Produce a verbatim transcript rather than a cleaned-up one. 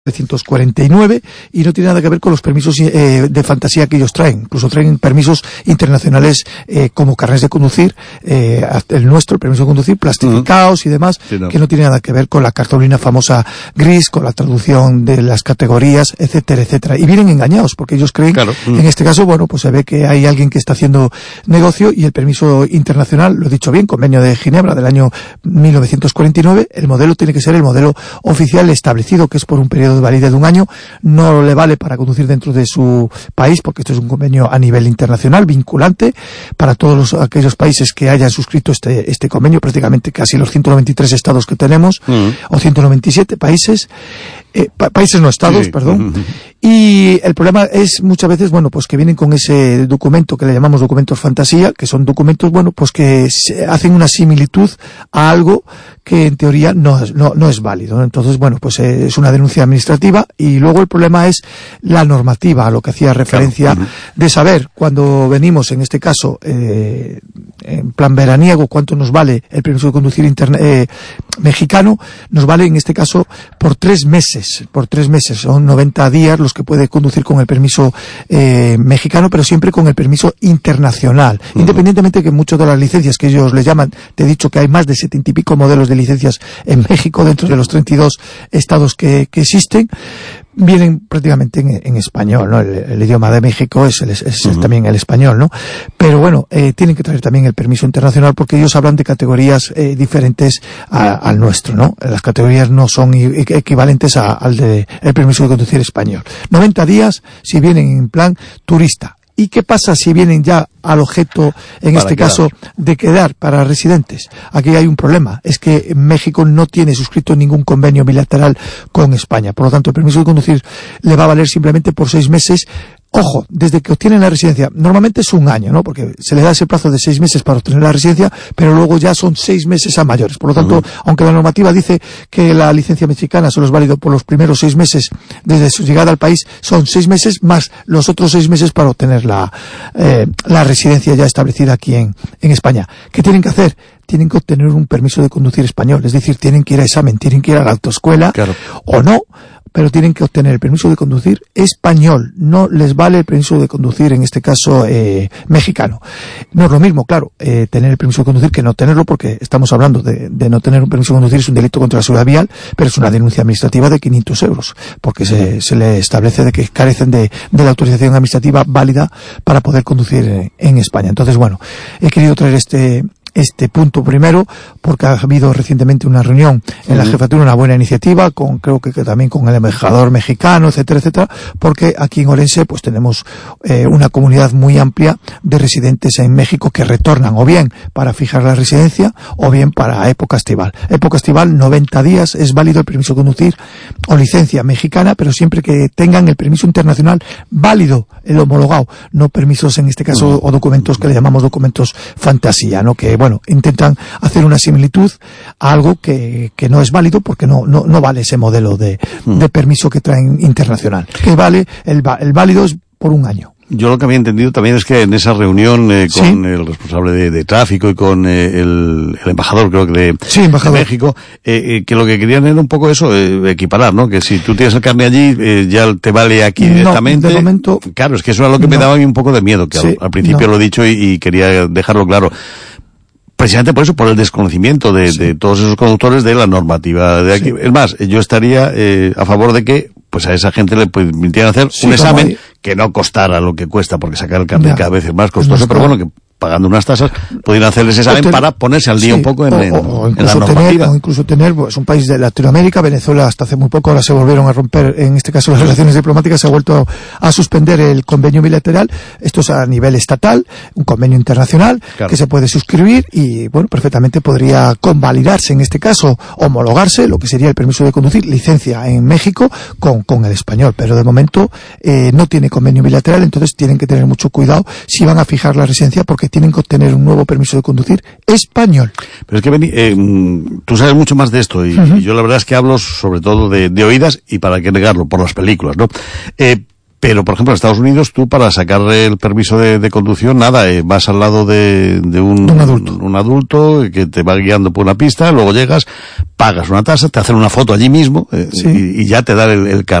mil novecientos cuarenta y nueve y no tiene nada que ver con los permisos eh, de fantasía que ellos traen. Incluso traen permisos internacionales eh, como carnés de conducir, eh, el nuestro, el permiso de conducir, plastificados uh-huh. y demás, sí, no. que no tiene nada que ver con la cartulina famosa gris, con la traducción de las categorías, etcétera, etcétera. Y vienen engañados porque ellos creen, claro. uh-huh. en este caso, bueno, pues se ve que hay alguien que está haciendo negocio y el permiso internacional, lo he dicho bien, convenio de Ginebra del año mil novecientos cuarenta y nueve, el modelo tiene que ser el modelo oficial establecido, que es por un periodo de validez de un año, no le vale para conducir dentro de su país, porque esto es un convenio a nivel internacional, vinculante, para todos los, aquellos países que hayan suscrito este, este convenio, prácticamente casi los ciento noventa y tres estados que tenemos, uh-huh. o ciento noventa y siete países, eh, pa- países no estados, sí. perdón, uh-huh. y el problema es muchas veces, bueno, pues que vienen con ese documento que le llamamos documentos fantasía, que son documentos, bueno, pues que hacen una similitud a algo que en teoría no es, no, no es válido, ¿no? Entonces, bueno, pues eh, es una denuncia administrativa y luego el problema es la normativa, a lo que hacía referencia, claro. uh-huh. de saber cuando venimos, en este caso, eh, en plan veraniego, cuánto nos vale el permiso de conducir interna- eh, mexicano, nos vale en este caso por tres meses, por tres meses, son noventa días los que puede conducir con el permiso eh, mexicano, pero siempre con el permiso internacional, uh-huh. independientemente de que muchas de las licencias que ellos le llaman, te he dicho que hay más de setenta y pico modelos de licencias en México dentro de los treinta y dos estados que, que existen, vienen prácticamente en, en español, ¿no? El, el idioma de México es, el, es uh-huh. también el español, ¿no? Pero bueno, eh, tienen que traer también el permiso internacional porque ellos hablan de categorías eh, diferentes a, al nuestro, ¿no? Las categorías no son i- equivalentes a, al de el permiso de conducir español. noventa días si vienen en plan turista. ¿Y qué pasa si vienen ya al objeto, en para este quedar. caso, de quedar para residentes? Aquí hay un problema, es que México no tiene suscrito ningún convenio bilateral con España, por lo tanto el permiso de conducir le va a valer simplemente por seis meses. Ojo, desde que obtienen la residencia, normalmente es un año, ¿no? Porque se le da ese plazo de seis meses para obtener la residencia, pero luego ya son seis meses a mayores. Por lo tanto, uh-huh. aunque la normativa dice que la licencia mexicana solo es válido por los primeros seis meses desde su llegada al país, son seis meses más los otros seis meses para obtener la, eh, la residencia ya establecida aquí en, en España. ¿Qué tienen que hacer? Tienen que obtener un permiso de conducir español, es decir, tienen que ir a examen, tienen que ir a la autoescuela, claro. o no, pero tienen que obtener el permiso de conducir español, no les vale el permiso de conducir, en este caso, eh, mexicano. No es lo mismo, claro, eh, tener el permiso de conducir que no tenerlo, porque estamos hablando de, de no tener un permiso de conducir, es un delito contra la seguridad vial, pero es una denuncia administrativa de quinientos euros, porque se, se le establece de que carecen de, de la autorización administrativa válida para poder conducir en, en España. Entonces, bueno, he querido traer este... este punto primero, porque ha habido recientemente una reunión en la jefatura, una buena iniciativa, con creo que, que también con el embajador mexicano, etcétera, etcétera, porque aquí en Orense pues tenemos eh, una comunidad muy amplia de residentes en México que retornan o bien para fijar la residencia o bien para época estival. Época estival, noventa días, es válido el permiso de conducir o licencia mexicana, pero siempre que tengan el permiso internacional válido, el homologado, no permisos en este caso o documentos que le llamamos documentos fantasía, ¿no? Que bueno, intentan hacer una similitud a algo que, que no es válido porque no, no, no vale ese modelo de, de permiso que traen internacional. Que vale, el, el válido es por un año. Yo lo que había entendido también es que en esa reunión eh, con ¿Sí? el responsable de, de tráfico y con eh, el, el embajador, creo que de, sí, embajador. de México, eh, eh, que lo que querían era un poco eso, eh, equiparar, ¿no? Que si tú tienes el carnet allí, eh, ya te vale aquí no, directamente. De momento, claro, es que eso era lo que no. me daba a mí un poco de miedo, que sí, al, al principio no. lo he dicho y, y quería dejarlo claro. Precisamente por eso, por el desconocimiento de, sí. de todos esos conductores de la normativa de aquí. Sí. Es más, yo estaría eh, a favor de que pues a esa gente le permitieran hacer sí, un examen hay... que no costara lo que cuesta, porque sacar el carnet cada vez es más costoso, pero bueno, que pagando unas tasas, pudieran hacer ese examen ten... para ponerse al día sí, un poco en, en, o, o en la normativa. Tener, o incluso tener, pues, un país de Latinoamérica, Venezuela hasta hace muy poco, ahora se volvieron a romper, en este caso las relaciones diplomáticas, se ha vuelto a, a suspender el convenio bilateral, esto es a nivel estatal, un convenio internacional, claro. que se puede suscribir y, bueno, perfectamente podría convalidarse, en este caso, homologarse, lo que sería el permiso de conducir, licencia en México, con, con el español, pero de momento eh, no tiene convenio bilateral, entonces tienen que tener mucho cuidado si van a fijar la residencia, porque tienen que obtener un nuevo permiso de conducir español. Pero es que, Beni, eh, tú sabes mucho más de esto y, uh-huh. y yo la verdad es que hablo sobre todo de, de oídas y para qué negarlo, por las películas, ¿no? Eh, Pero, por ejemplo, en Estados Unidos, tú para sacar el permiso de, de conducción, nada, eh, vas al lado de, de un, un adulto. Un, un adulto que te va guiando por una pista, luego llegas, pagas una tasa, te hacen una foto allí mismo, eh, sí. y, y ya te dan el, el carnet.